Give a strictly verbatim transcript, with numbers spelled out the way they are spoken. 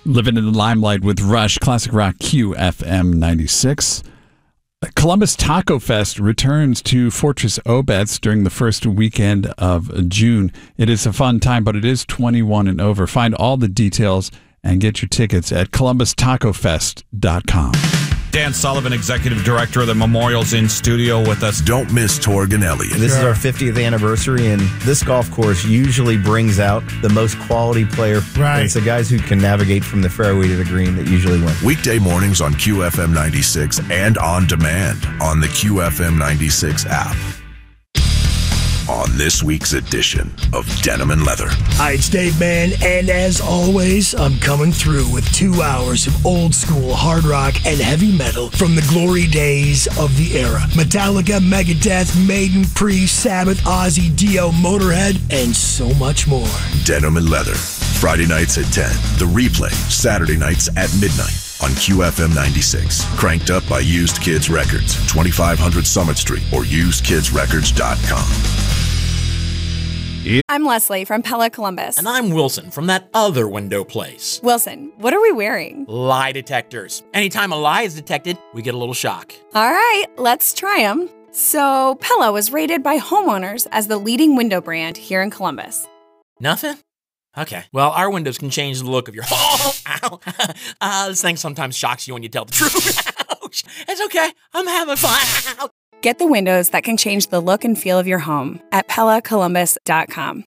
Living in the Limelight with Rush, Classic Rock Q F M ninety-six. Columbus Taco Fest returns to Fortress Obetz during the first weekend of June. It is a fun time, but it is twenty-one and over. Find all the details and get your tickets at columbus taco fest dot com. Dan Sullivan, Executive Director of the Memorials, in studio with us. Don't miss Torgan Elliott. This is our fiftieth anniversary, and this golf course usually brings out the most quality player. Right. It's the guys who can navigate from the fairway to the green that usually win. Weekday mornings on Q F M ninety-six and on demand on the Q F M ninety-six app. On this week's edition of Denim and Leather. Hi, it's Dave Mann, and as always, I'm coming through with two hours of old school hard rock and heavy metal from the glory days of the era. Metallica, Megadeth, Maiden, Priest, Sabbath, Ozzy, Dio, Motorhead, and so much more. Denim and Leather. Friday nights at ten. The replay, Saturday nights at midnight. On Q F M ninety-six. Cranked up by Used Kids Records, twenty-five hundred Summit Street, or used kids records dot com. I'm Leslie from Pella Columbus. And I'm Wilson from that other window place. Wilson, what are we wearing? Lie detectors. Anytime a lie is detected, we get a little shock. All right, let's try them. So, Pella was rated by homeowners as the leading window brand here in Columbus. Nothing? Okay. Well, our windows can change the look of your home. Ow. Uh, this thing sometimes shocks you when you tell the truth. Ouch. It's okay. I'm having fun. Get the windows that can change the look and feel of your home at pella columbus dot com.